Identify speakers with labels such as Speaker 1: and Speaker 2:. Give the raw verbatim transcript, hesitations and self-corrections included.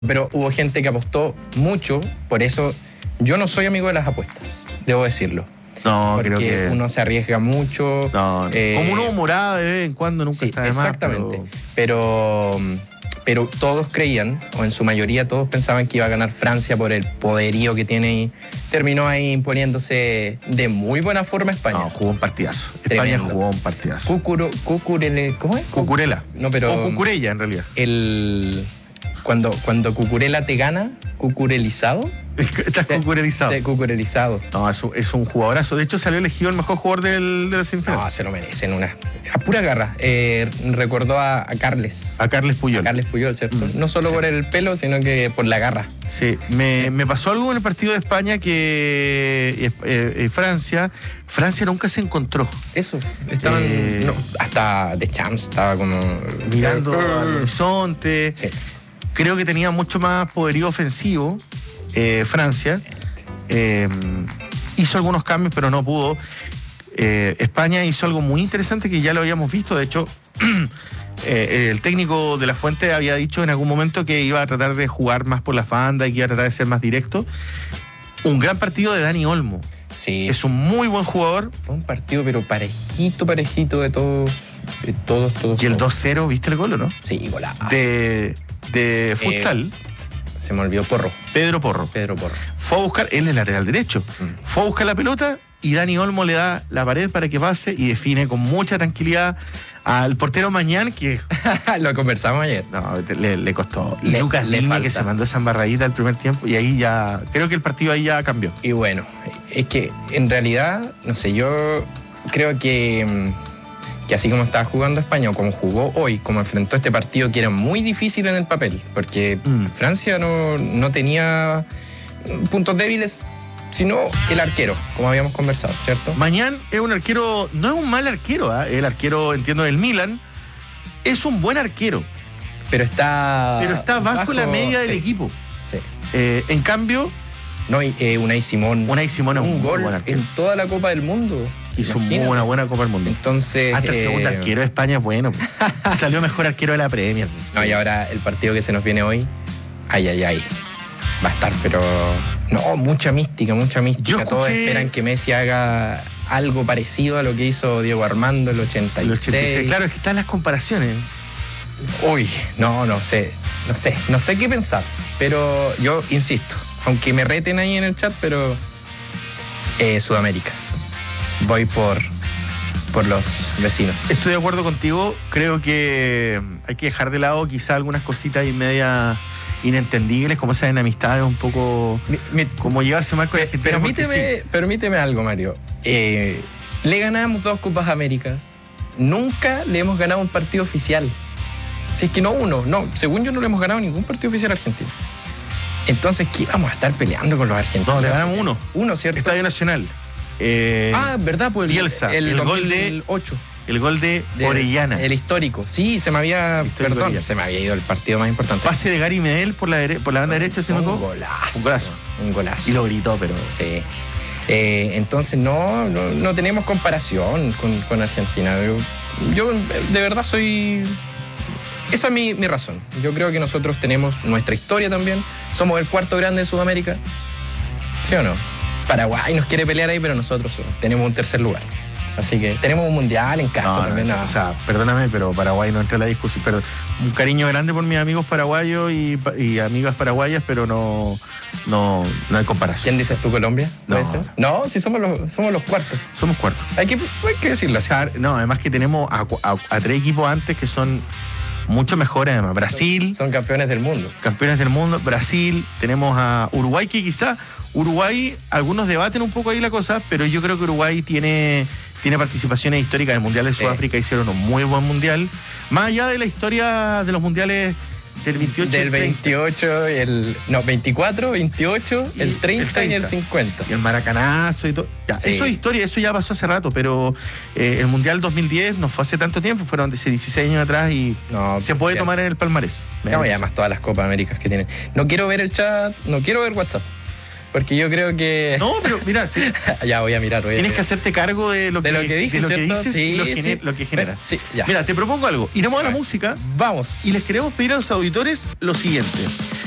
Speaker 1: Pero hubo gente que apostó mucho, por eso yo no soy amigo de las apuestas, debo decirlo.
Speaker 2: No,
Speaker 1: porque
Speaker 2: creo que
Speaker 1: uno se arriesga mucho.
Speaker 2: No,
Speaker 1: eh,
Speaker 2: como una humorada de vez en cuando nunca
Speaker 1: sí,
Speaker 2: está de más.
Speaker 1: exactamente. Pero... pero todos creían, o en su mayoría todos pensaban que iba a ganar Francia por el poderío que tiene y terminó ahí imponiéndose de muy buena forma España.
Speaker 2: No, jugó un partidazo.
Speaker 1: Tremendo.
Speaker 2: España jugó un partidazo.
Speaker 1: Cucuro, cucurele, ¿cómo es?
Speaker 2: Cucurella.
Speaker 1: No, pero...
Speaker 2: O Cucurella, en realidad.
Speaker 1: El... Cuando, cuando Cucurella te gana, cucurelizado.
Speaker 2: Estás cucurelizado.
Speaker 1: Sí, cucurelizado.
Speaker 2: No, es un, es un jugadorazo. De hecho, salió elegido el mejor jugador del, de la semifinal.
Speaker 1: No, se lo merecen. Una, a pura garra. Eh, recordó a, a Carles.
Speaker 2: A Carles Puyol.
Speaker 1: A Carles Puyol, ¿cierto?
Speaker 2: Mm,
Speaker 1: no solo
Speaker 2: sí.
Speaker 1: por el pelo, sino que por la garra.
Speaker 2: Sí, me,
Speaker 1: Sí.
Speaker 2: me pasó algo en el partido de España que eh, eh, Francia, Francia nunca se encontró.
Speaker 1: Eso. Estaban...
Speaker 2: Eh,
Speaker 1: no, hasta The Champs estaba como...
Speaker 2: Mirando al horizonte.
Speaker 1: Sí.
Speaker 2: Creo que tenía mucho más poderío ofensivo eh, Francia. Eh, hizo algunos cambios, pero no pudo. Eh, España hizo algo muy interesante que ya lo habíamos visto. De hecho, eh, el técnico de La Fuente había dicho en algún momento que iba a tratar de jugar más por las bandas y que iba a tratar de ser más directo. Un gran partido de Dani Olmo.
Speaker 1: Sí.
Speaker 2: Es un muy buen jugador.
Speaker 1: Fue un partido, pero parejito, parejito de todos. De todos, todos.
Speaker 2: Y el
Speaker 1: todos.
Speaker 2: dos cero, ¿viste el gol o no?
Speaker 1: Sí, golazo.
Speaker 2: De, de futsal,
Speaker 1: Eh, se me olvidó Porro.
Speaker 2: Pedro Porro.
Speaker 1: Pedro Porro.
Speaker 2: Fue a buscar, él es lateral derecho,
Speaker 1: Mm.
Speaker 2: fue a buscar la pelota y Dani Olmo le da la pared para que pase y define con mucha tranquilidad al portero Mañán, que
Speaker 1: Lo conversamos ayer.
Speaker 2: no, le, le costó. Y
Speaker 1: Le-
Speaker 2: Lucas
Speaker 1: le
Speaker 2: Lima,
Speaker 1: falta.
Speaker 2: que se mandó esa embarradita al primer tiempo y ahí ya, creo que el partido ahí ya cambió.
Speaker 1: Y bueno, es que en realidad, no sé, yo creo que, mm, que así como estaba jugando España, o como jugó hoy, como enfrentó este partido que era muy difícil en el papel, porque
Speaker 2: Mm.
Speaker 1: Francia no, no tenía puntos débiles, sino el arquero, como habíamos conversado, ¿cierto?
Speaker 2: Mañán es un arquero, no es un mal arquero, ¿ah? El arquero, entiendo, del Milan, es un buen arquero,
Speaker 1: Pero está...
Speaker 2: pero está bajo, la media del
Speaker 1: sí,
Speaker 2: equipo.
Speaker 1: Sí.
Speaker 2: Eh, en cambio,
Speaker 1: No, y, eh, Unai Simón,
Speaker 2: Unai Simón es un,
Speaker 1: un
Speaker 2: muy
Speaker 1: gol
Speaker 2: buen arquero.
Speaker 1: en toda la Copa del Mundo.
Speaker 2: Hizo
Speaker 1: Imagínate.
Speaker 2: una buena Copa del Mundo.
Speaker 1: Entonces...
Speaker 2: Hasta el
Speaker 1: eh,
Speaker 2: segundo arquero de España es bueno. Salió mejor arquero de la Premier.
Speaker 1: No,
Speaker 2: Sí.
Speaker 1: y ahora el partido que se nos viene hoy, ay, ay, ay. Va a estar, pero... No, mucha mística, mucha mística.
Speaker 2: Yo
Speaker 1: Todos
Speaker 2: escuché-
Speaker 1: esperan que Messi haga algo parecido a lo que hizo Diego Armando en el ochenta y seis.
Speaker 2: El ochenta y seis. Claro, es que están las comparaciones.
Speaker 1: Uy, no, no sé. No sé. No sé qué pensar. Pero yo insisto, aunque me reten ahí en el chat, pero... eh, Sudamérica. Voy por... por los vecinos.
Speaker 2: Estoy de acuerdo contigo. Creo que hay que dejar de lado quizá algunas cositas y media inentendibles, como esas enemistades un poco...
Speaker 1: Mi- mi-
Speaker 2: Como llevarse mal con la Argentina. porque
Speaker 1: Permíteme,
Speaker 2: sí.
Speaker 1: permíteme algo, Mario. Eh, le ganamos dos Copas Américas. Nunca le hemos ganado un partido oficial. Si es que no uno, no. Según yo no le hemos ganado ningún partido oficial a Argentina. Entonces, ¿qué vamos a estar peleando con los argentinos?
Speaker 2: No, le ganamos uno.
Speaker 1: Uno, ¿cierto?
Speaker 2: Estadio Nacional. Eh,
Speaker 1: Ah, ¿verdad? Pues el,
Speaker 2: Bielsa,
Speaker 1: el,
Speaker 2: el gol de-
Speaker 1: dos mil ocho.
Speaker 2: el gol de,
Speaker 1: De-
Speaker 2: Orellana.
Speaker 1: El histórico. Sí, se me había...
Speaker 2: Histórico
Speaker 1: Perdón,
Speaker 2: Orellana.
Speaker 1: se me había ido el partido más importante.
Speaker 2: Pase de Gary Medel por la, dere- por la banda derecha, si no me
Speaker 1: un
Speaker 2: equivoco.
Speaker 1: golazo.
Speaker 2: Un golazo.
Speaker 1: Un golazo.
Speaker 2: Y lo gritó, pero...
Speaker 1: Sí. Eh, entonces no, no, no tenemos comparación con, con Argentina. Yo, yo de verdad soy... Esa es mi, mi razón. Yo creo que nosotros tenemos nuestra historia también. Somos el cuarto grande de Sudamérica. ¿Sí o no? Paraguay nos quiere pelear ahí, pero nosotros tenemos un tercer lugar. Así que tenemos un mundial en casa
Speaker 2: No,
Speaker 1: también.
Speaker 2: no,
Speaker 1: no.
Speaker 2: o sea, perdóname, pero Paraguay no entra en la discusión. Pero un cariño grande por mis amigos paraguayos y, y amigas paraguayas, pero no, no, no hay comparación.
Speaker 1: ¿Quién dices tú, Colombia? ¿Puede
Speaker 2: No.
Speaker 1: ser? No, sí somos los, somos los cuartos.
Speaker 2: Somos cuartos.
Speaker 1: Hay que, hay que decirlo así.
Speaker 2: No, además que tenemos a, a- a tres equipos antes que son mucho mejores, además. Brasil,
Speaker 1: Son campeones del mundo.
Speaker 2: campeones del mundo. Brasil, tenemos a Uruguay, que quizá Uruguay, algunos debaten un poco ahí la cosa, pero yo creo que Uruguay tiene, tiene participaciones históricas. El Mundial de
Speaker 1: Sí.
Speaker 2: Sudáfrica hicieron un muy buen mundial. Más allá de la historia de los mundiales del veintiocho y
Speaker 1: Del
Speaker 2: el treinta.
Speaker 1: veintiocho, y el. No, veinticuatro, veintiocho,
Speaker 2: Y
Speaker 1: el treinta,
Speaker 2: el treinta.
Speaker 1: y el cincuenta.
Speaker 2: Y el maracanazo y todo. Ya,
Speaker 1: Sí.
Speaker 2: eso es historia, eso ya pasó hace rato, pero eh, el Mundial dos mil diez no fue hace tanto tiempo, fueron de hace dieciséis años atrás y
Speaker 1: No,
Speaker 2: se puede
Speaker 1: ya.
Speaker 2: tomar en el palmarés.
Speaker 1: No, y además todas las Copas Américas que tienen. No quiero ver el chat, no quiero ver WhatsApp. Porque yo creo que.
Speaker 2: No, pero mira, sí,
Speaker 1: Ya voy a mirar. Voy a
Speaker 2: tienes que
Speaker 1: mirar.
Speaker 2: hacerte cargo de lo
Speaker 1: De
Speaker 2: que,
Speaker 1: lo que dije,
Speaker 2: de lo que
Speaker 1: ¿cierto?
Speaker 2: dices
Speaker 1: Sí,
Speaker 2: y lo,
Speaker 1: sí.
Speaker 2: gener- lo que genera.
Speaker 1: Sí, ya.
Speaker 2: Mira, te propongo algo. Iremos a la
Speaker 1: A ver.
Speaker 2: música
Speaker 1: Vamos.
Speaker 2: y les queremos pedir a los auditores lo siguiente.